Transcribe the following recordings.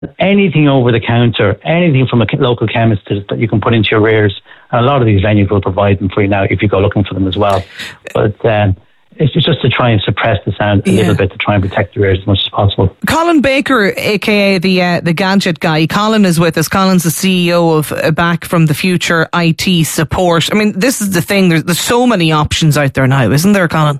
anything over the counter, anything from a local chemist that you can put into your ears. And a lot of these venues will provide them for you now if you go looking for them as well. But it's just to try and suppress the sound a little bit, to try and protect your ears as much as possible. Colin Baker, aka the gadget guy. Colin is with us. Colin's the CEO of Back from the Future IT Support. I mean, this is the thing. There's so many options out there now, isn't there, Colin?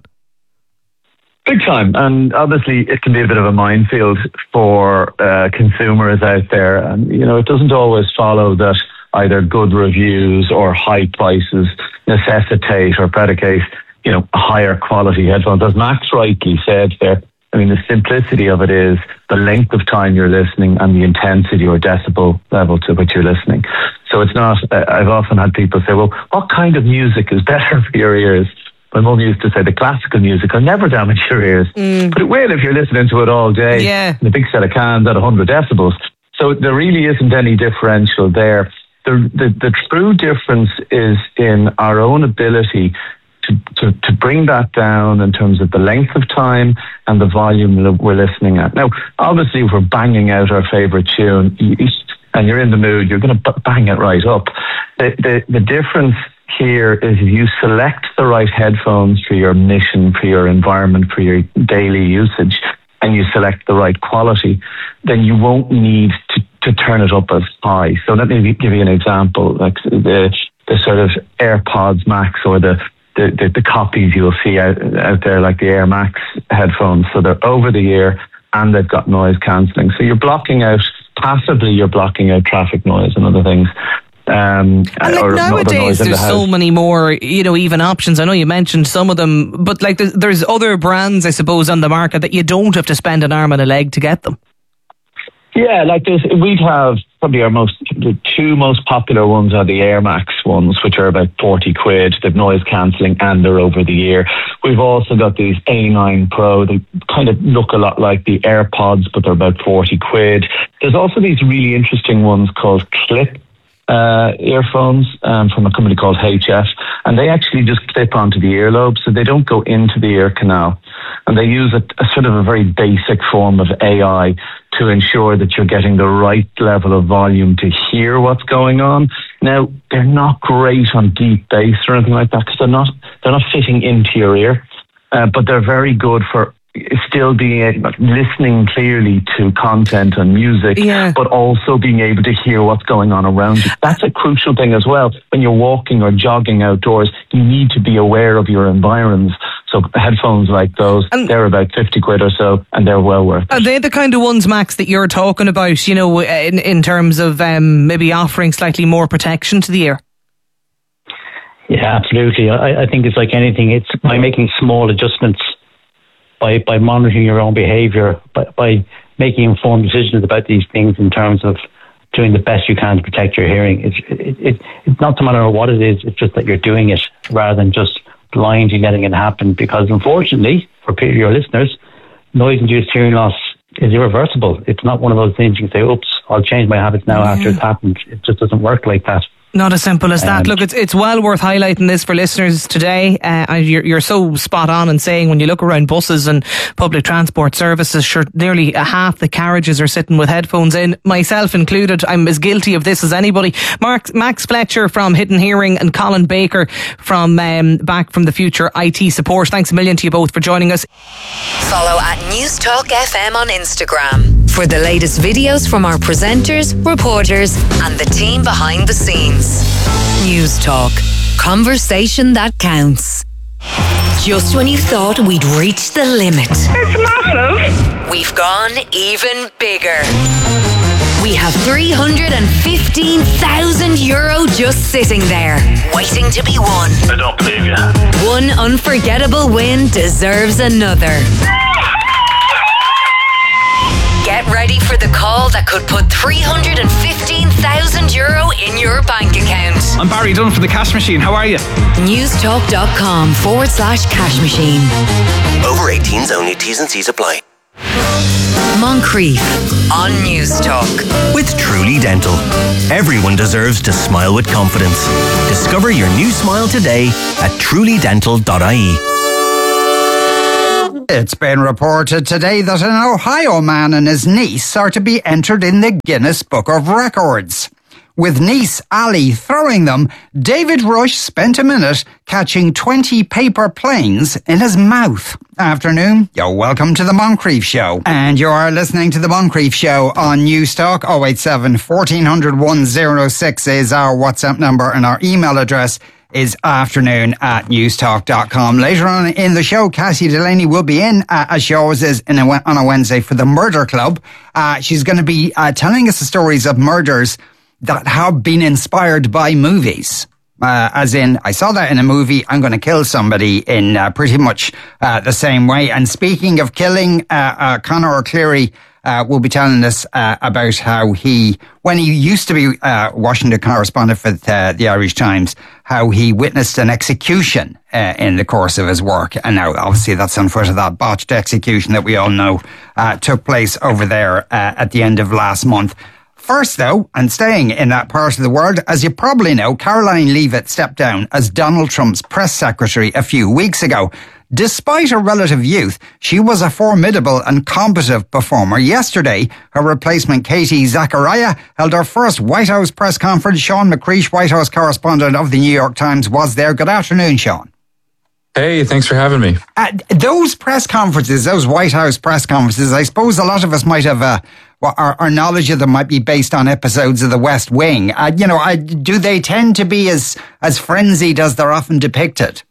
Big time. And obviously it can be a bit of a minefield for consumers out there. And, it doesn't always follow that either good reviews or high prices necessitate or predicate, a higher quality headphones. As Max rightly said there, I mean, the simplicity of it is the length of time you're listening and the intensity or decibel level to which you're listening. So it's not, I've often had people say, well, what kind of music is better for your ears? My mum used to say the classical music will never damage your ears, but it will if you're listening to it all day. Yeah. In a big set of cans at 100 decibels. So there really isn't any differential there. The true difference is in our own ability to bring that down in terms of the length of time and the volume that we're listening at. Now, obviously, if we're banging out our favourite tune and you're in the mood, you're going to bang it right up. The difference here is if you select the right headphones for your mission, for your environment, for your daily usage, and you select the right quality, then you won't need to turn it up as high. So let me give you an example, like the sort of AirPods Max or the copies you'll see out there, like the Air Max headphones. So they're over the ear and they've got noise cancelling. So you're blocking out traffic noise and other things. And nowadays there's so many more, even options. I know you mentioned some of them, but like there's other brands, I suppose, on the market that you don't have to spend an arm and a leg to get them. Yeah, like we'd have probably the two most popular ones are the Air Max ones, which are about 40 quid. They've noise cancelling and they're over the ear. We've also got these A9 Pro. They kind of look a lot like the AirPods, but they're about 40 quid. There's also these really interesting ones called Clip earphones from a company called HF, and they actually just clip onto the earlobe, so they don't go into the ear canal, and they use a sort of a very basic form of AI to ensure that you're getting the right level of volume to hear what's going on. Now, they're not great on deep bass or anything like that because they're not fitting into your ear, but they're very good for still being listening clearly to content and music, but also being able to hear what's going on around you. That's a crucial thing as well. When you're walking or jogging outdoors, you need to be aware of your environs. So headphones like those, they're about 50 quid or so, and they're well worth it. Are they the kind of ones, Max, that you're talking about, in terms of maybe offering slightly more protection to the ear? Yeah, absolutely. I think it's like anything. It's by making small adjustments, by monitoring your own behaviour, by making informed decisions about these things in terms of doing the best you can to protect your hearing. It's not no matter what it is, it's just that you're doing it rather than just blindly letting it happen, because unfortunately, for your listeners, noise-induced hearing loss is irreversible. It's not one of those things you can say, oops, I'll change my habits now after it's happened. It just doesn't work like that. Not as simple as that. Look, it's well worth highlighting this for listeners today. You're so spot on in saying when you look around buses and public transport services, sure, nearly half the carriages are sitting with headphones in, myself included. I'm as guilty of this as anybody. Max Fletcher from Hidden Hearing and Colin Baker from Back from the Future IT Support. Thanks a million to you both for joining us. Follow at Newstalk FM on Instagram for the latest videos from our presenters, reporters and the team behind the scenes. Newstalk. Conversation that counts. Just when you thought we'd reached the limit, it's massive. We've gone even bigger. We have €315,000 just sitting there, waiting to be won. I don't believe you. One unforgettable win deserves another. Get ready for the call that could put €315,000 in your bank account. I'm Barry Dunn for the Cash Machine. How are you? Newstalk.com/cash machine. Over 18s only. T's and C's apply. Moncrief on Newstalk. With Truly Dental. Everyone deserves to smile with confidence. Discover your new smile today at trulydental.ie. It's been reported today that an Ohio man and his niece are to be entered in the Guinness Book of Records. With niece Ali throwing them, David Rush spent a minute catching 20 paper planes in his mouth. Afternoon, you're welcome to the Moncrief Show. And you are listening to the Moncrief Show on News Talk. 087 1400 106 is our WhatsApp number, and our email address is afternoon@newstalk.com. Later on in the show, Cassie Delaney will be in, as she always is, on a Wednesday for the Murder Club. She's going to be telling us the stories of murders that have been inspired by movies. As in, I saw that in a movie, I'm going to kill somebody in pretty much the same way. And speaking of killing, Conor O'Cleary will be telling us about how when he used to be Washington correspondent for the Irish Times, how he witnessed an execution in the course of his work. And now, obviously, that's on foot of that botched execution that we all know took place over there at the end of last month. First, though, and staying in that part of the world, as you probably know, Caroline Leavitt stepped down as Donald Trump's press secretary a few weeks ago. Despite her relative youth, she was a formidable and competent performer. Yesterday, her replacement, Katie Zachariah, held her first White House press conference. Sean McCreesh, White House correspondent of the New York Times, was there. Good afternoon, Sean. Hey, thanks for having me. Those press conferences, those White House press conferences, I suppose a lot of us might have... our knowledge of them might be based on episodes of The West Wing. Do they tend to be as frenzied as they're often depicted?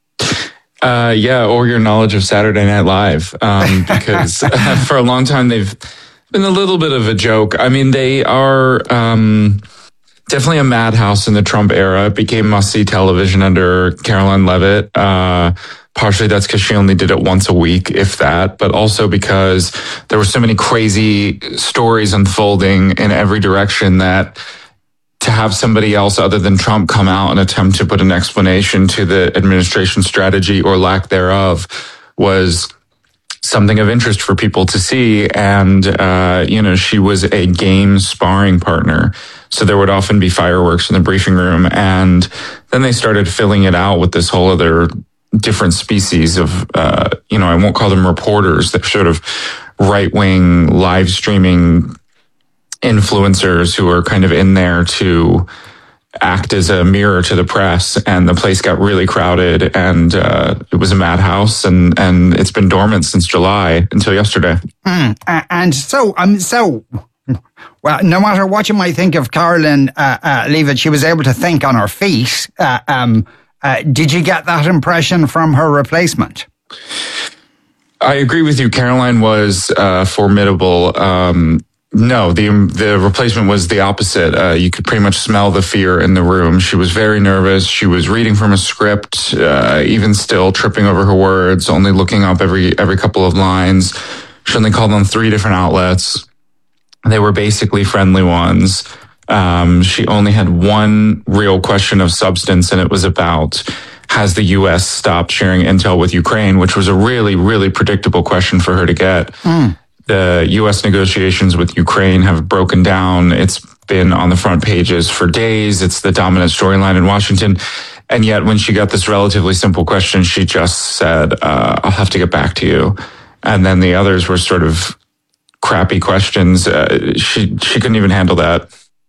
Yeah, or your knowledge of Saturday Night Live, because for a long time they've been a little bit of a joke. I mean, they are definitely a madhouse in the Trump era. It became must-see television under Caroline Leavitt. Partially that's because she only did it once a week, if that, but also because there were so many crazy stories unfolding in every direction that to have somebody else other than Trump come out and attempt to put an explanation to the administration strategy or lack thereof was something of interest for people to see. And, she was a game sparring partner. So there would often be fireworks in the briefing room. And then they started filling it out with this whole other different species of, I won't call them reporters, they're sort of right-wing live streaming influencers who are kind of in there to act as a mirror to the press. And the place got really crowded, and it was a madhouse, and it's been dormant since July until yesterday. And so, well, no matter what you might think of Caroline Leavitt, she was able to think on her feet. Did you get that impression from her replacement? I agree with you. Caroline was formidable. No, the replacement was the opposite. You could pretty much smell the fear in the room. She was very nervous. She was reading from a script, even still tripping over her words, only looking up every couple of lines. She only called on 3 different outlets. They were basically friendly ones. She only had one real question of substance, and it was about, has the U.S. stopped sharing intel with Ukraine, which was a really, really predictable question for her to get. The U.S. negotiations with Ukraine have broken down. It's been on the front pages for days. It's the dominant storyline in Washington. And yet when she got this relatively simple question, she just said, I'll have to get back to you. And then the others were sort of crappy questions. She couldn't even handle that.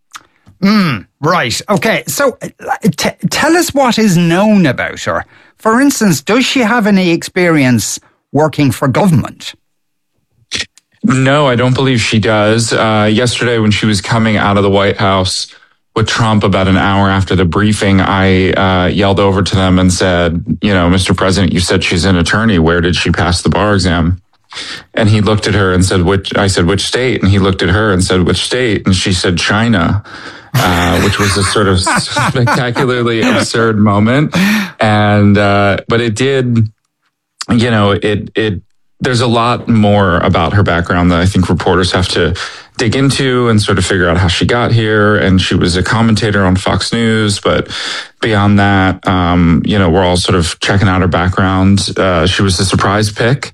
Right. Okay. So tell us what is known about her. For instance, does she have any experience working for government? No, I don't believe she does. Yesterday, when she was coming out of the White House with Trump about an hour after the briefing, I yelled over to them and said, Mr. President, you said she's an attorney. Where did she pass the bar exam? And he looked at her and said, I said, which state? And he looked at her and said, which state? And she said, China. Which was a sort of spectacularly absurd moment. And, but it did, there's a lot more about her background that I think reporters have to dig into and sort of figure out how she got here. And she was a commentator on Fox News, but beyond that, we're all sort of checking out her background. She was a surprise pick.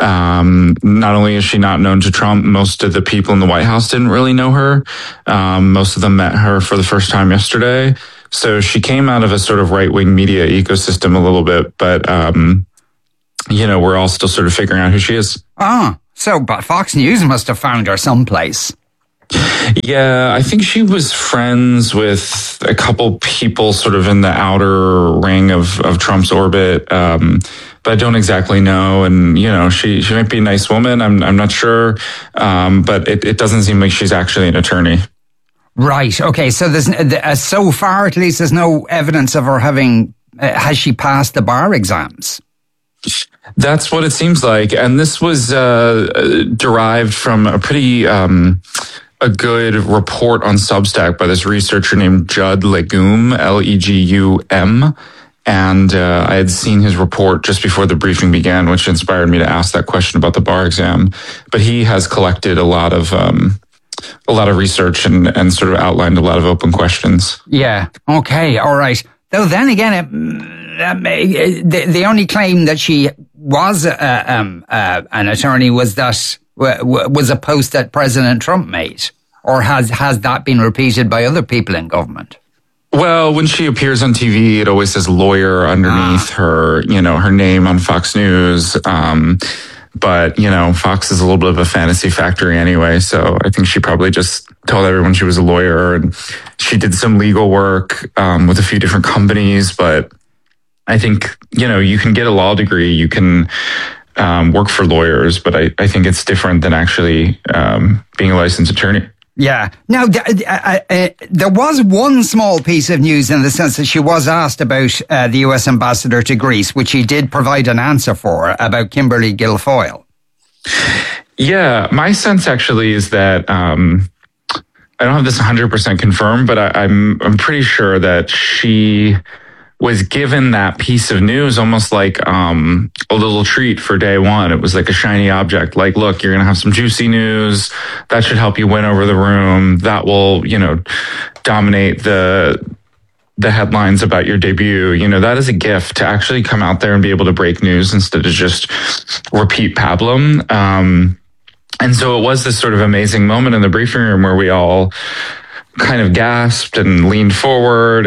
Not only is she not known to Trump, most of the people in the White House didn't really know her. Most of them met her for the first time yesterday. So she came out of a sort of right-wing media ecosystem a little bit, but we're all still sort of figuring out who she is. But Fox News must have found her someplace. Yeah, I think she was friends with a couple people sort of in the outer ring of Trump's orbit, but I don't exactly know. And, she might be a nice woman. I'm not sure, but it doesn't seem like she's actually an attorney. Right. Okay. So there's so far, at least, there's no evidence of her having. Has she passed the bar exams? That's what it seems like, and this was derived from a pretty a good report on Substack by this researcher named Judd Legum, Legum. And I had seen his report just before the briefing began, which inspired me to ask that question about the bar exam. But he has collected a lot of research and sort of outlined a lot of open questions. Yeah. Okay. All right. Though then again, the only claim that she was an attorney was a post that President Trump made, or has that been repeated by other people in government? Well, when she appears on TV, it always says lawyer underneath her, her name on Fox News. But, Fox is a little bit of a fantasy factory anyway. So I think she probably just told everyone she was a lawyer, and she did some legal work with a few different companies. But I think, you can get a law degree, you can work for lawyers, but I think it's different than actually being a licensed attorney. Yeah. Now, there was one small piece of news in the sense that she was asked about the US ambassador to Greece, which he did provide an answer for, about Kimberly Guilfoyle. Yeah, my sense actually is that I don't have this 100% confirmed, but I'm pretty sure that she was given that piece of news almost like a little treat for day one. It was like a shiny object. Like, look, you're going to have some juicy news. That should help you win over the room. That will, dominate the headlines about your debut. That is a gift to actually come out there and be able to break news instead of just repeat pablum. And so it was this sort of amazing moment in the briefing room where we all kind of gasped and leaned forward,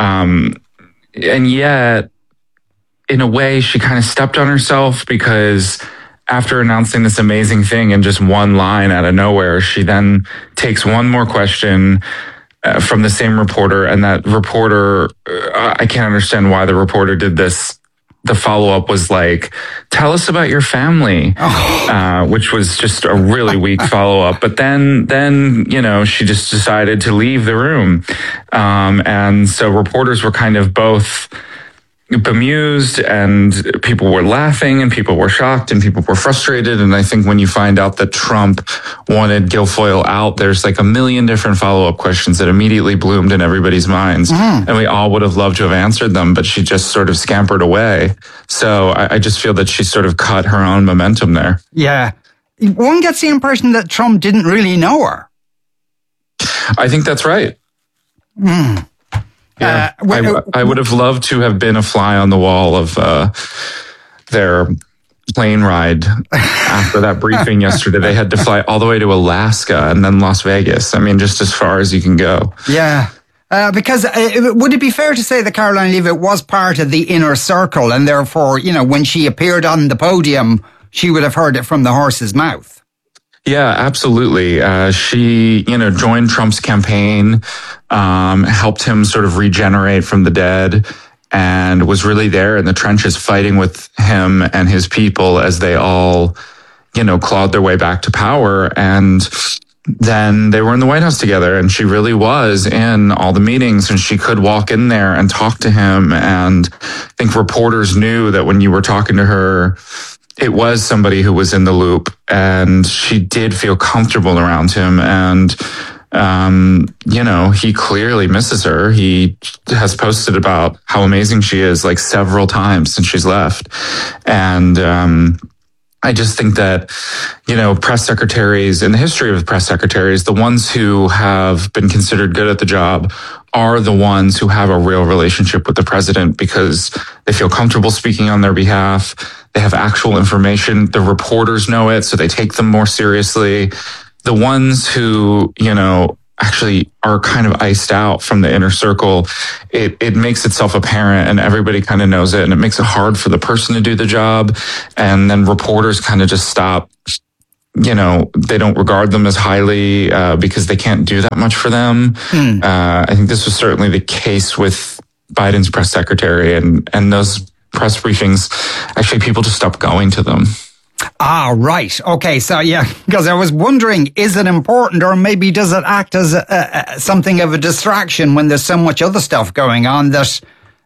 and yet, in a way, she kind of stepped on herself, because after announcing this amazing thing in just one line out of nowhere, she then takes one more question from the same reporter. And that reporter, I can't understand why the reporter did this. The follow-up was like, tell us about your family, which was just a really weak follow-up. But then, she just decided to leave the room. And so reporters were kind of both bemused, and people were laughing, and people were shocked, and people were frustrated. And I think when you find out that Trump wanted Guilfoyle out, there's like a million different follow-up questions that immediately bloomed in everybody's minds. And we all would have loved to have answered them, but she just sort of scampered away. So I just feel that she sort of cut her own momentum there. Yeah. One gets the impression that Trump didn't really know her. I think that's right. Yeah, I would have loved to have been a fly on the wall of their plane ride after that briefing yesterday. They had to fly all the way to Alaska and then Las Vegas. I mean, just as far as you can go. Yeah. Because would it be fair to say that Caroline Leavitt was part of the inner circle, and therefore, when she appeared on the podium, she would have heard it from the horse's mouth? Yeah, absolutely. She, joined Trump's campaign, helped him sort of regenerate from the dead, and was really there in the trenches fighting with him and his people as they all, clawed their way back to power. And then they were in the White House together, and she really was in all the meetings, and she could walk in there and talk to him. And I think reporters knew that when you were talking to her, it was somebody who was in the loop, and she did feel comfortable around him. And, he clearly misses her. He has posted about how amazing she is like several times since she's left. And, I just think that, press secretaries, in the history of press secretaries, the ones who have been considered good at the job are the ones who have a real relationship with the president, because they feel comfortable speaking on their behalf. They have actual information. The reporters know it, so they take them more seriously. The ones who, actually are kind of iced out from the inner circle, it makes itself apparent and everybody kind of knows it, and it makes it hard for the person to do the job. And then reporters kind of just stop, they don't regard them as highly because they can't do that much for them. I think this was certainly the case with Biden's press secretary, and those press briefings, actually people just stopped going to them. Ah, right. Okay, so because I was wondering, is it important, or maybe does it act as something of a distraction when there's so much other stuff going on that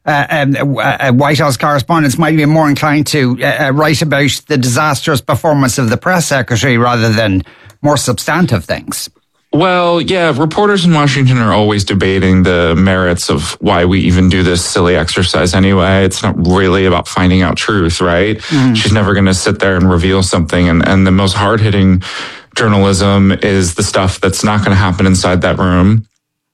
White House correspondents might be more inclined to write about the disastrous performance of the press secretary rather than more substantive things? Well, yeah, reporters in Washington are always debating the merits of why we even do this silly exercise anyway. It's not really about finding out truth, right? She's never going to sit there and reveal something. And the most hard-hitting journalism is the stuff that's not going to happen inside that room.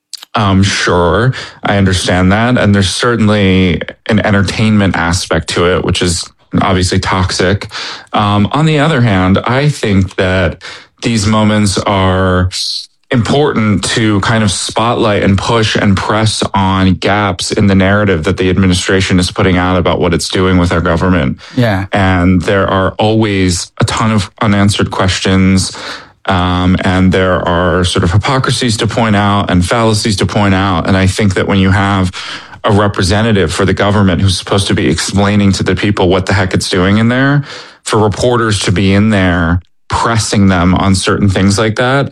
Sure, I understand that. And there's certainly an entertainment aspect to it, which is obviously toxic. On the other hand, I think that these moments are important to kind of spotlight and push and press on gaps in the narrative that the administration is putting out about what it's doing with our government. Yeah. And there are always a ton of unanswered questions. And there are sort of hypocrisies to point out and fallacies to point out. And I think that when you have a representative for the government who's supposed to be explaining to the people what the heck it's doing in there, for reporters to be in there pressing them on certain things like that,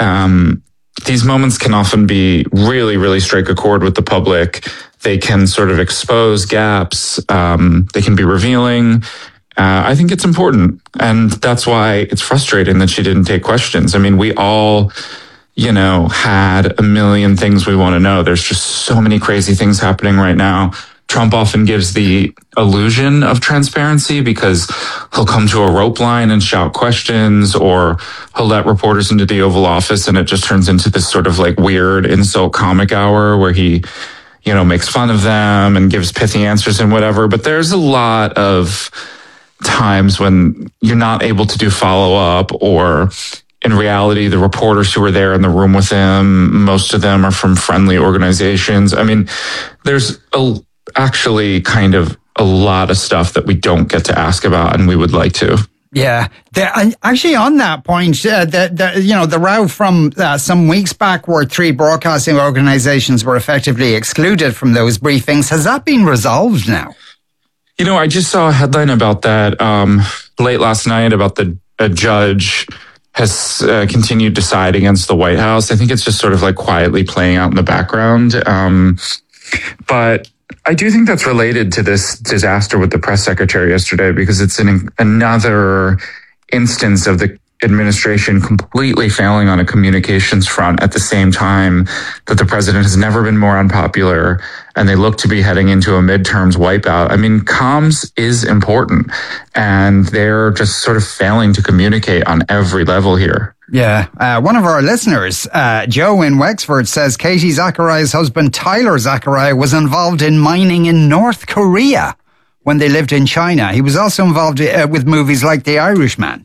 these moments can often be really, really strike a chord with the public. They can sort of expose gaps. They can be revealing. I think it's important. And that's why it's frustrating that she didn't take questions. I mean, we all, had a million things we want to know. There's just so many crazy things happening right now. Trump often gives the illusion of transparency because he'll come to a rope line and shout questions, or he'll let reporters into the Oval Office and it just turns into this sort of like weird insult comic hour where he, makes fun of them and gives pithy answers and whatever. But there's a lot of times when you're not able to do follow-up, or in reality, the reporters who were there in the room with him, most of them are from friendly organizations. I mean, there's actually kind of a lot of stuff that we don't get to ask about, and we would like to. Yeah, actually, on that point, the row from some weeks back where 3 broadcasting organizations were effectively excluded from those briefings, has that been resolved now? I just saw a headline about that late last night about a judge has continued to side against the White House. I think it's just sort of like quietly playing out in the background. But I do think that's related to this disaster with the press secretary yesterday, because it's another instance of the administration completely failing on a communications front at the same time that the president has never been more unpopular and they look to be heading into a midterms wipeout. I mean, comms is important, and they're just sort of failing to communicate on every level here. Yeah. One of our listeners, Joe in Wexford, says Katie Zachariah's husband, Tyler Zachariah, was involved in mining in North Korea when they lived in China. He was also involved with movies like The Irishman.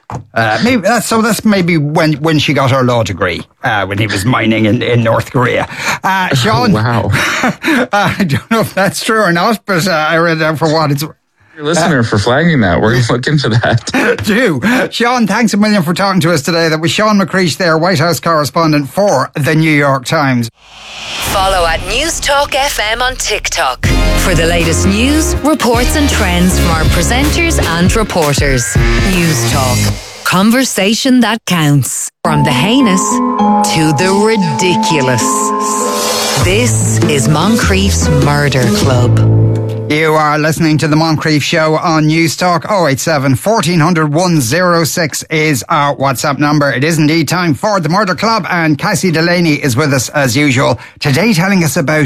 That's maybe when she got her law degree, when he was mining in North Korea. Sean, wow. I don't know if that's true or not, but I read that for what it's. Your listener for flagging that. We're going to look into that. Do. Sean, thanks a million for talking to us today. That was Sean McCreesh there, White House correspondent for the New York Times. Follow at News Talk FM on TikTok for the latest news, reports and trends from our presenters and reporters. News Talk. Conversation that counts. From the heinous to the ridiculous. This is Moncrief's Murder Club. You are listening to the Moncrief Show on News Talk. 087 1400 106 is our WhatsApp number. It is indeed time for the Murder Club, and Cassie Delaney is with us as usual today, telling us about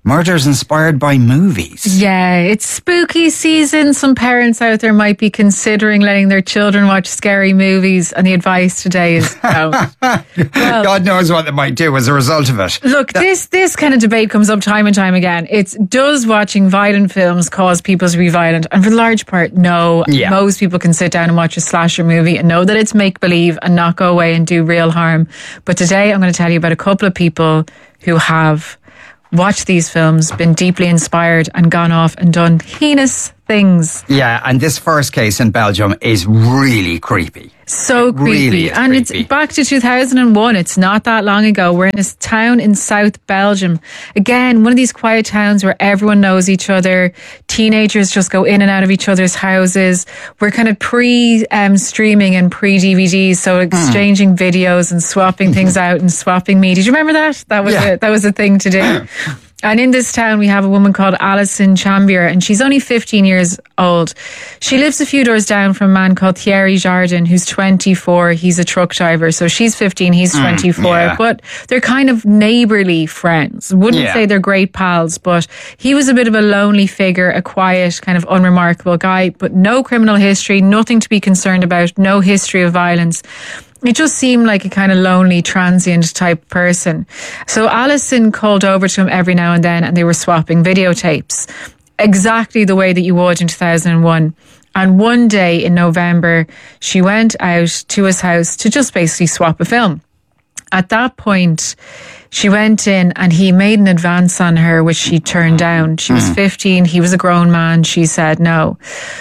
murders inspired by movies. Yeah, it's spooky season. Some parents out there might be considering letting their children watch scary movies, and the advice today is don't. Well, God knows what they might do as a result of it. Look, this kind of debate comes up time and time again. Does watching violent films cause people to be violent? And for the large part, no. Yeah. Most people can sit down and watch a slasher movie and know that it's make-believe and not go away and do real harm. But today I'm going to tell you about a couple of people who have watched these films, been deeply inspired and gone off and done heinous things. Yeah, and this first case in Belgium is really creepy. So creepy. Really And creepy. it's back to 2001. It's not that long ago. We're in this town in South Belgium. Again, one of these quiet towns where everyone knows each other. Teenagers just go in and out of each other's houses. We're kind of pre-streaming and pre-DVDs, so exchanging videos and swapping things out and swapping media. Did you remember that? That was a thing to do. And in this town, we have a woman called Alison Chambier, and she's only 15 years old. She lives a few doors down from a man called Thierry Jardin, who's 24. He's a truck driver. So she's 15, he's 24. yeah. But they're kind of neighbourly friends. Wouldn't say they're great pals, but he was a bit of a lonely figure, a quiet, kind of unremarkable guy, but no criminal history, nothing to be concerned about, no history of violence. It just seemed like a kind of lonely, transient type person. So Alison called over to him every now and then, and they were swapping videotapes, exactly the way that you would in 2001. And one day in November, she went out to his house to just basically swap a film. At that point, she went in and he made an advance on her, which she turned down. She was 15. He was a grown man. She said no.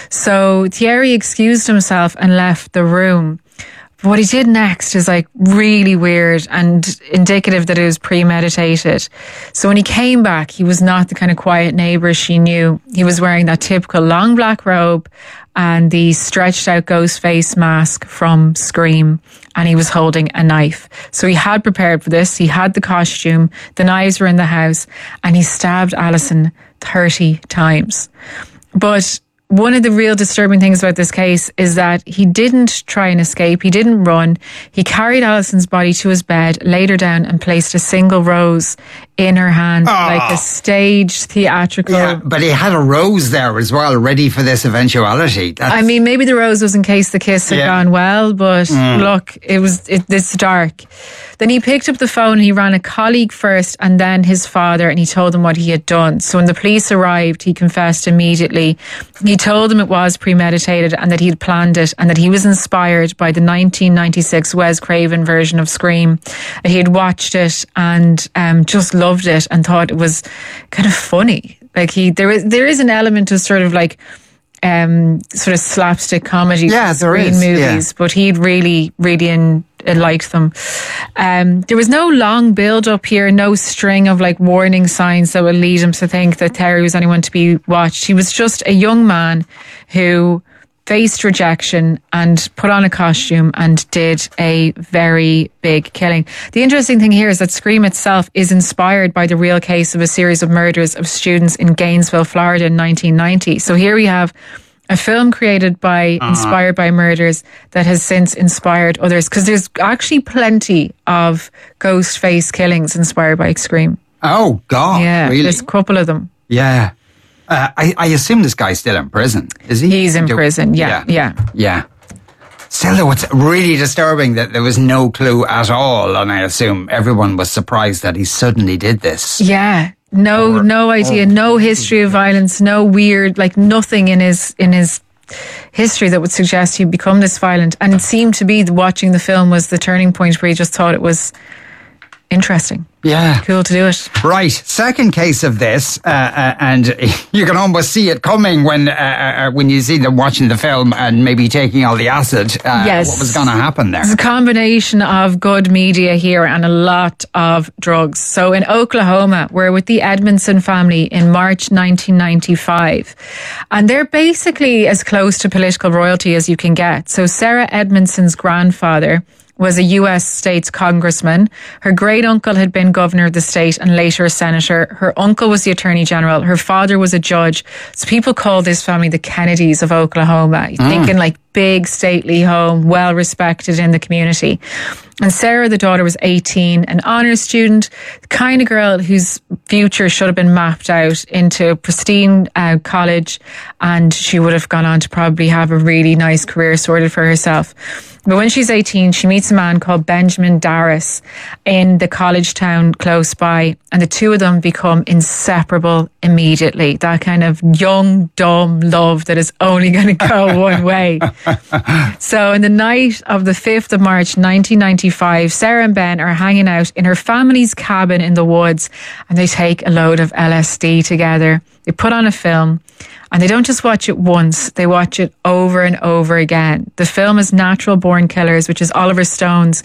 So Thierry excused himself and left the room. What he did next is like really weird and indicative that it was premeditated. So when he came back, he was not the kind of quiet neighbour she knew. He was wearing that typical long black robe and the stretched out ghost face mask from Scream, and he was holding a knife. So he had prepared for this. He had the costume, the knives were in the house, and he stabbed Alison 30 times. But one of the real disturbing things about this case is that he didn't try and escape. He didn't run. He carried Alison's body to his bed, laid her down and placed a single rose in her hand, like a staged theatrical. Yeah, but he had a rose there as well, ready for this eventuality. I mean, maybe the rose was in case the kiss had gone well, but look, it's dark. Then he picked up the phone and he rang a colleague first and then his father, and he told them what he had done. So when the police arrived, he confessed immediately. He told them it was premeditated and that he had planned it and that he was inspired by the 1996 Wes Craven version of Scream. He had watched it and just loved it and thought it was kind of funny. Like there is an element of sort of like sort of slapstick comedy Scream movies, but he'd really liked them. There was no long build up here, no string of like warning signs that would lead him to think that Terry was anyone to be watched. He was just a young man who faced rejection and put on a costume and did a very big killing. The interesting thing here is that Scream itself is inspired by the real case of a series of murders of students in Gainesville, Florida in 1990. So here we have a film created by, inspired by murders that has since inspired others, because there's actually plenty of ghost face killings inspired by Scream. Oh, God. Yeah, really? There's a couple of them. Yeah. I assume this guy's still in prison, is he? He's in prison, yeah. Still, though, it's really disturbing that there was no clue at all, and I assume everyone was surprised that he suddenly did this. Yeah. No idea, no history of violence, no weird, like nothing in his history that would suggest he'd become this violent. And it seemed to be watching the film was the turning point where he just thought it was interesting. Yeah. Cool to do it. Right. Second case of this, and you can almost see it coming when you see them watching the film and maybe taking all the acid. Yes. What was going to happen there? It's a combination of good media here and a lot of drugs. So in Oklahoma, we're with the Edmondson family in March 1995. And they're basically as close to political royalty as you can get. So Sarah Edmondson's grandfather was a US state's congressman. Her great uncle had been governor of the state and later a senator. Her uncle was the attorney general. Her father was a judge. So people call this family the Kennedys of Oklahoma. You're thinking like big stately home, well respected in the community. And Sarah, the daughter, was 18, an honours student, the kind of girl whose future should have been mapped out into a pristine college, and she would have gone on to probably have a really nice career sorted for herself. But when she's 18, she meets a man called Benjamin Darris in the college town close by, and the two of them become inseparable immediately. That kind of young, dumb love that is only going to go one way. So in the night of the 5th of March 1995, Sarah and Ben are hanging out in her family's cabin in the woods, and they take a load of LSD together. They put on a film, and they don't just watch it once, they watch it over and over again. The film is Natural Born Killers, which is Oliver Stone's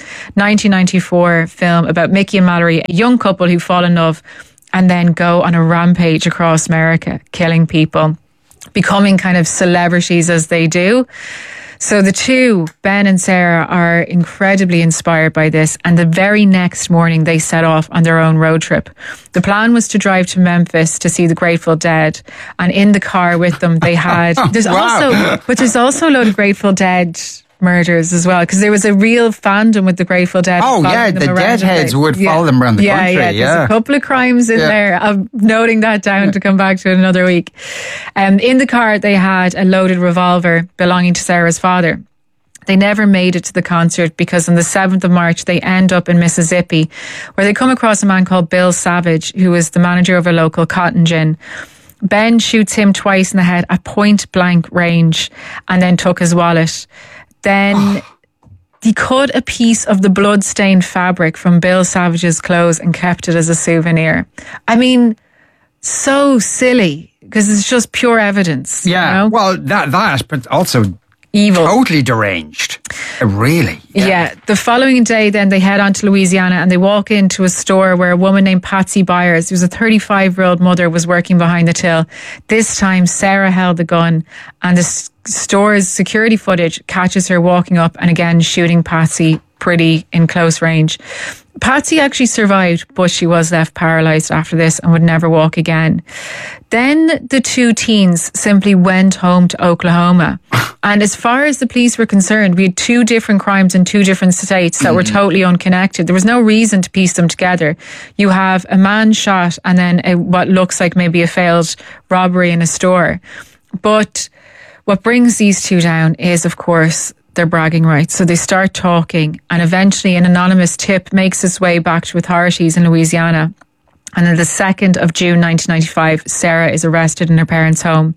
1994 film about Mickey and Mallory, a young couple who fall in love and then go on a rampage across America, killing people, becoming kind of celebrities as they do. So the two, Ben and Sarah, are incredibly inspired by this, and the very next morning they set off on their own road trip. The plan was to drive to Memphis to see the Grateful Dead, and in the car with them they had there's also a load of Grateful Dead murders as well, because there was a real fandom with the Grateful Dead. Oh yeah, the Deadheads would follow them around the country. There's a couple of crimes in there. I'm noting that down to come back to it another week. In the car they had a loaded revolver belonging to Sarah's father. They never made it to the concert because on the 7th of March they end up in Mississippi, where they come across a man called Bill Savage, who was the manager of a local cotton gin. Ben shoots him twice in the head at point blank range and then took his wallet. Then he cut a piece of the blood-stained fabric from Bill Savage's clothes and kept it as a souvenir. I mean, so silly, because it's just pure evidence. Yeah, you know? Well, that, but also evil. Totally deranged. Really. Yeah. The following day, then, they head on to Louisiana and they walk into a store where a woman named Patsy Byers, who's a 35-year-old mother, was working behind the till. This time, Sarah held the gun, and the store's security footage catches her walking up and again shooting Patsy pretty in close range. Patsy actually survived, but she was left paralysed after this and would never walk again. Then the two teens simply went home to Oklahoma. And as far as the police were concerned, we had two different crimes in two different states that were totally unconnected. There was no reason to piece them together. You have a man shot and then what looks like maybe a failed robbery in a store. But what brings these two down is, of course, their bragging rights. So they start talking, and eventually an anonymous tip makes its way back to authorities in Louisiana. And on the 2nd of June 1995, Sarah is arrested in her parents' home.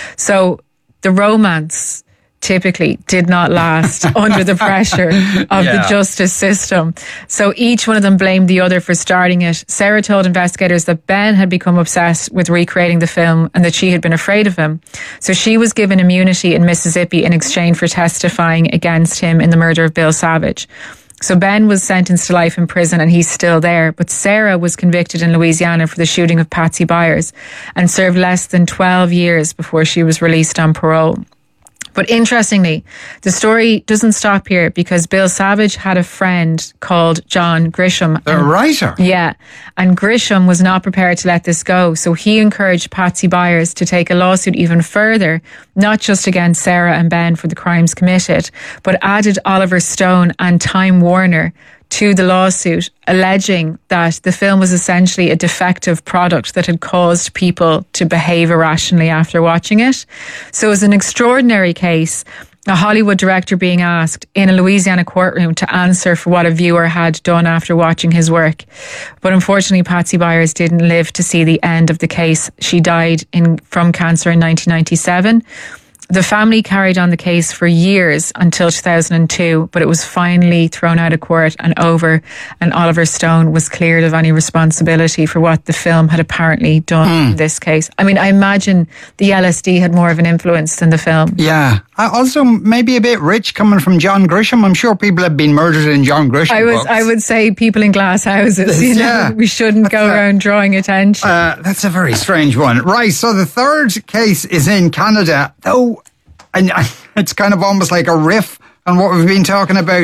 So the romance typically did not last under the pressure of the justice system. So each one of them blamed the other for starting it. Sarah told investigators that Ben had become obsessed with recreating the film and that she had been afraid of him. So she was given immunity in Mississippi in exchange for testifying against him in the murder of Bill Savage. So Ben was sentenced to life in prison and he's still there. But Sarah was convicted in Louisiana for the shooting of Patsy Byers and served less than 12 years before she was released on parole. But interestingly, the story doesn't stop here because Bill Savage had a friend called John Grisham. The writer? Yeah. And Grisham was not prepared to let this go. So he encouraged Patsy Byers to take a lawsuit even further, not just against Sarah and Ben for the crimes committed, but added Oliver Stone and Time Warner to the lawsuit, alleging that the film was essentially a defective product that had caused people to behave irrationally after watching it. So it was an extraordinary case, a Hollywood director being asked in a Louisiana courtroom to answer for what a viewer had done after watching his work. But unfortunately, Patsy Byers didn't live to see the end of the case. She died from cancer in 1997. The family carried on the case for years until 2002, but it was finally thrown out of court and over, and Oliver Stone was cleared of any responsibility for what the film had apparently done in this case. I mean, I imagine the LSD had more of an influence than the film. Yeah. Also, maybe a bit rich coming from John Grisham. I'm sure people have been murdered in John Grisham books. I would say people in glass houses. You know, we shouldn't go around drawing attention. That's a very strange one. Right, so the third case is in Canada, though, and it's kind of almost like a riff on what we've been talking about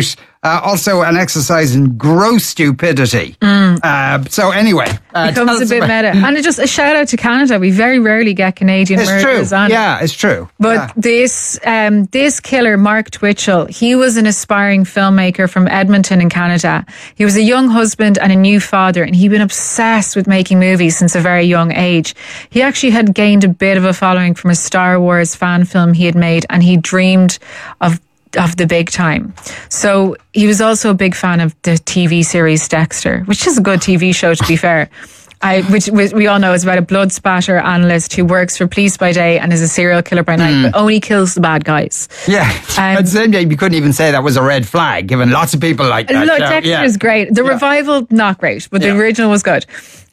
Also, an exercise in gross stupidity. So anyway, becomes a bit meta. And just a shout out to Canada. We very rarely get Canadian murders on. Yeah, it's true. But this killer, Mark Twitchell, he was an aspiring filmmaker from Edmonton in Canada. He was a young husband and a new father, and he'd been obsessed with making movies since a very young age. He actually had gained a bit of a following from a Star Wars fan film he had made, and he dreamed of the big time. So he was also a big fan of the TV series Dexter, which is a good TV show, to be fair. Which we all know is about a blood spatter analyst who works for police by day and is a serial killer by night, but only kills the bad guys. Yeah, at the same time, you couldn't even say that was a red flag, given lots of people like that. Look, Dexter is great. The revival, not great, but the original was good.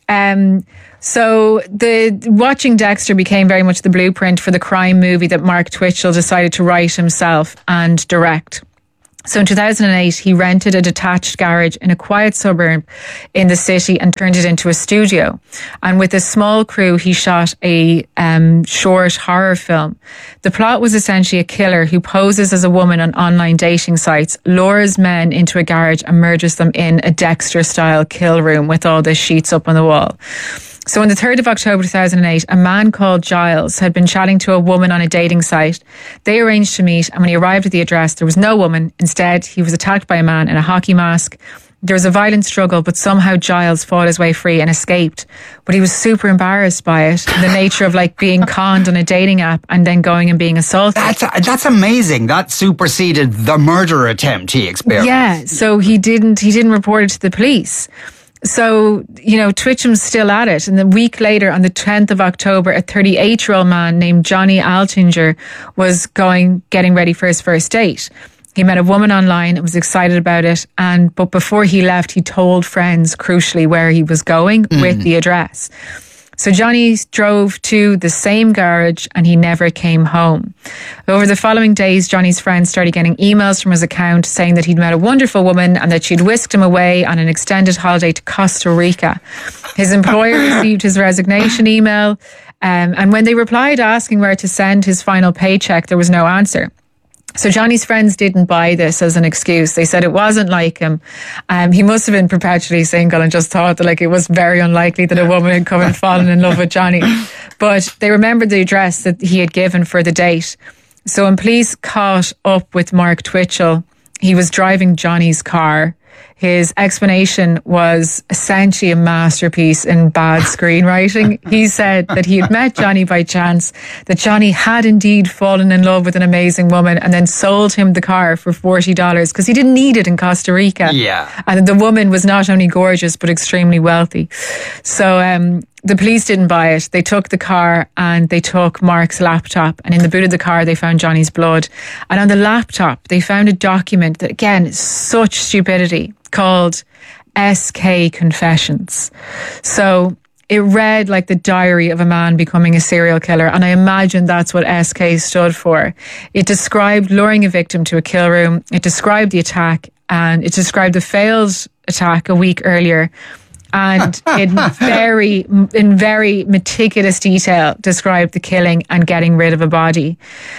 So watching Dexter became very much the blueprint for the crime movie that Mark Twitchell decided to write himself and direct. So in 2008, he rented a detached garage in a quiet suburb in the city and turned it into a studio. And with a small crew, he shot a short horror film. The plot was essentially a killer who poses as a woman on online dating sites, lures men into a garage and murders them in a Dexter-style kill room with all the sheets up on the wall. So on the 3rd of October 2008, a man called Giles had been chatting to a woman on a dating site. They arranged to meet, and when he arrived at the address, there was no woman. Instead, he was attacked by a man in a hockey mask. There was a violent struggle, but somehow Giles fought his way free and escaped. But he was super embarrassed by it, the nature of like being conned on a dating app and then going and being assaulted. That's amazing. That superseded the murder attempt he experienced. Yeah, so he didn't report it to the police. So, Twitchell's still at it. And a week later, on the 10th of October, a 38-year-old man named Johnny Altinger was getting ready for his first date. He met a woman online and was excited about it. But before he left, he told friends, crucially, where he was going with the address. So Johnny drove to the same garage and he never came home. Over the following days, Johnny's friends started getting emails from his account saying that he'd met a wonderful woman and that she'd whisked him away on an extended holiday to Costa Rica. His employer received his resignation email, and when they replied asking where to send his final paycheck, there was no answer. So Johnny's friends didn't buy this as an excuse. They said it wasn't like him. He must have been perpetually single and just thought that it was very unlikely that a woman had come and fallen in love with Johnny. But they remembered the address that he had given for the date. So when police caught up with Mark Twitchell, he was driving Johnny's car. His explanation was essentially a masterpiece in bad screenwriting. He said that he had met Johnny by chance, that Johnny had indeed fallen in love with an amazing woman and then sold him the car for $40 because he didn't need it in Costa Rica. Yeah. And the woman was not only gorgeous but extremely wealthy. So the police didn't buy it. They took the car and they took Mark's laptop, and in the boot of the car they found Johnny's blood. And on the laptop they found a document that, again, is such stupidity, called SK Confessions. So it read like the diary of a man becoming a serial killer, and I imagine that's what SK stood for. It described luring a victim to a kill room, it described the attack, and it described the failed attack a week earlier, and in very meticulous detail described the killing and getting rid of a body.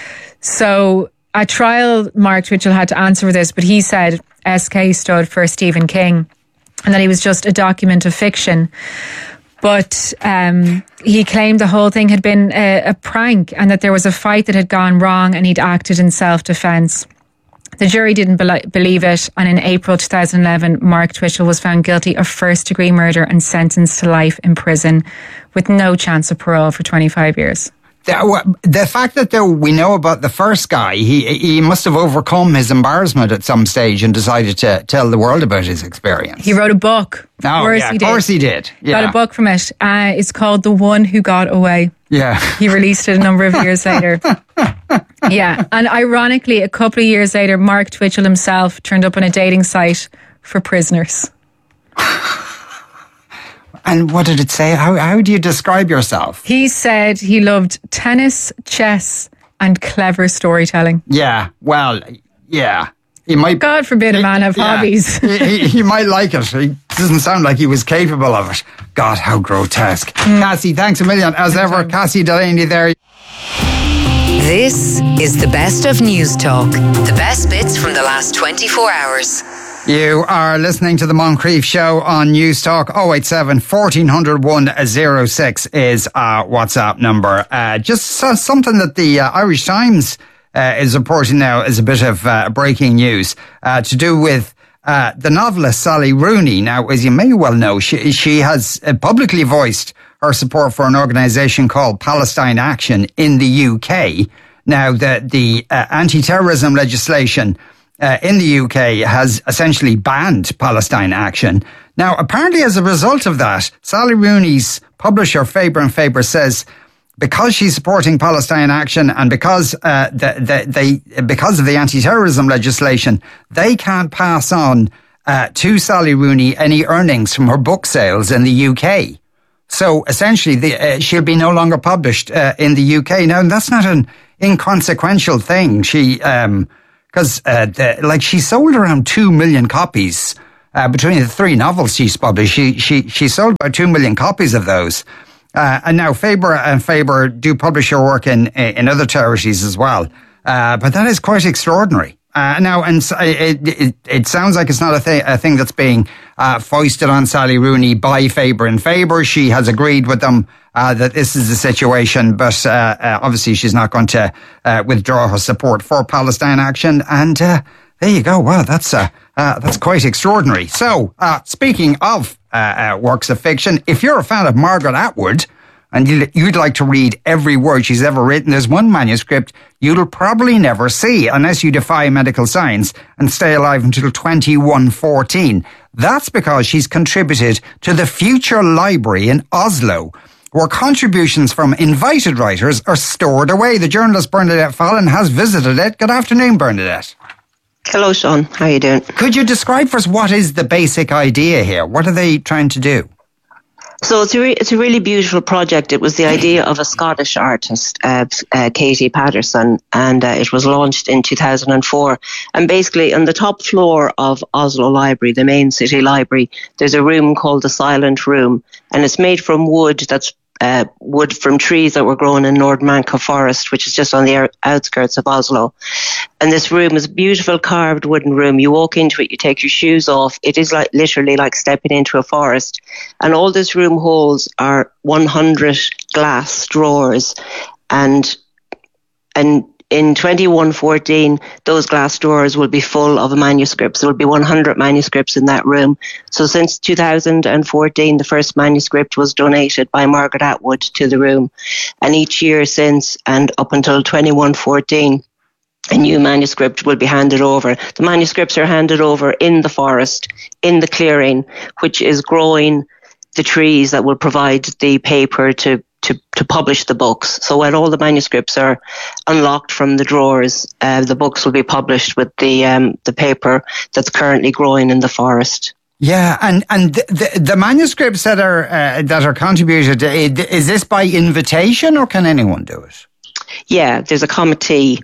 So at trial, Mark Twitchell had to answer for this, but he said SK stood for Stephen King and that he was just a document of fiction. But he claimed the whole thing had been a prank and that there was a fight that had gone wrong and he'd acted in self-defense. The jury didn't believe it, and in April 2011, Mark Twitchell was found guilty of first-degree murder and sentenced to life in prison with no chance of parole for 25 years. The fact that we know about the first guy, he must have overcome his embarrassment at some stage and decided to tell the world about his experience. He wrote a book. Of course he did. Yeah. Got a book from it. It's called The One Who Got Away. Yeah. He released it a number of years later. Yeah. And ironically, a couple of years later, Mark Twitchell himself turned up on a dating site for prisoners. And what did it say? How do you describe yourself? He said he loved tennis, chess, and clever storytelling. Yeah, well, yeah. He might. God forbid a man have hobbies. he might like it. He doesn't sound like he was capable of it. God, how grotesque. Cassie, thanks a million. As ever, Cassie Delaney there. This is the best of News Talk. The best bits from the last 24 hours. You are listening to the Moncrief Show on News Talk. 087 1400 106 is our WhatsApp number. Just something that the Irish Times is reporting now is a bit of breaking news to do with the novelist Sally Rooney. Now, as you may well know, she has publicly voiced her support for an organisation called Palestine Action in the UK. Now, the anti-terrorism legislation in the UK has essentially banned Palestine Action. Now, apparently as a result of that, Sally Rooney's publisher Faber and Faber says because she's supporting Palestine Action and because because of the anti-terrorism legislation, they can't pass on to Sally Rooney any earnings from her book sales in the UK. So essentially, she'll be no longer published in the UK. Now, that's not an inconsequential thing. She because she sold around 2 million copies between the 3 novels she's published. She sold about 2 million copies of those. And now Faber and Faber do publish her work in other territories as well. But that is quite extraordinary. Now, and it sounds like it's not a thing that's being foisted on Sally Rooney by Faber and Faber. She has agreed with them that this is the situation, but obviously she's not going to withdraw her support for Palestine Action. And there you go. Well, that's quite extraordinary. So, speaking of works of fiction, if you're a fan of Margaret Atwood, and you'd like to read every word she's ever written, there's one manuscript you'll probably never see unless you defy medical science and stay alive until 2114. That's because she's contributed to the Future Library in Oslo, where contributions from invited writers are stored away. The journalist Bernadette Fallon has visited it. Good afternoon, Bernadette. Hello, Sean. How are you doing? Could you describe for us what is the basic idea here? What are they trying to do? So it's a really beautiful project. It was the idea of a Scottish artist, Katie Patterson, and it was launched in 2004. And basically, on the top floor of Oslo Library, the main city library, there's a room called the Silent Room, and it's made from wood that's wood from trees that were grown in Nordmanka Forest, which is just on the outskirts of Oslo. And this room is a beautiful carved wooden room. You walk into it, you take your shoes off. It is literally like stepping into a forest. And all this room holds are 100 glass drawers. And in 2114, those glass drawers will be full of manuscripts. There will be 100 manuscripts in that room. So since 2014, the first manuscript was donated by Margaret Atwood to the room. And each year since, and up until 2114, a new manuscript will be handed over. The manuscripts are handed over in the forest, in the clearing, which is growing the trees that will provide the paper to publish the books. So when all the manuscripts are unlocked from the drawers, the books will be published with the paper that's currently growing in the forest. Yeah, and the manuscripts that are contributed, is this by invitation or can anyone do it? Yeah, there's a committee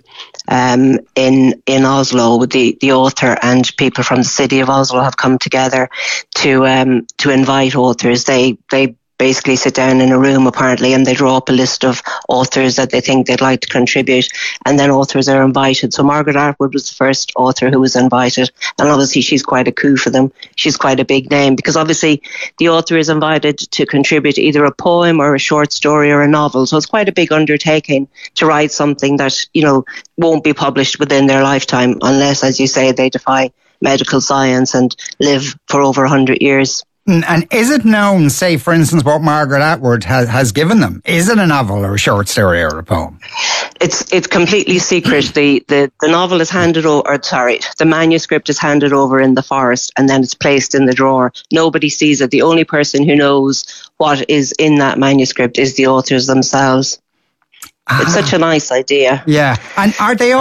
in Oslo with the author, and people from the city of Oslo have come together to invite authors. They basically sit down in a room apparently, and they draw up a list of authors that they think they'd like to contribute, and then authors are invited. So Margaret Atwood was the first author who was invited, and obviously she's quite a coup for them. She's quite a big name because obviously the author is invited to contribute either a poem or a short story or a novel. So it's quite a big undertaking to write something that, won't be published within their lifetime unless, as you say, they defy medical science and live for over 100 years. And is it known, say, for instance, what Margaret Atwood has given them? Is it a novel or a short story or a poem? It's completely secret. The novel is handed over, the manuscript is handed over in the forest and then it's placed in the drawer. Nobody sees it. The only person who knows what is in that manuscript is the authors themselves. It's such a nice idea. Yeah, and are they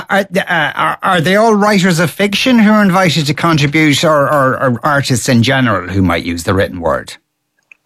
all writers of fiction who are invited to contribute, or artists in general who might use the written word?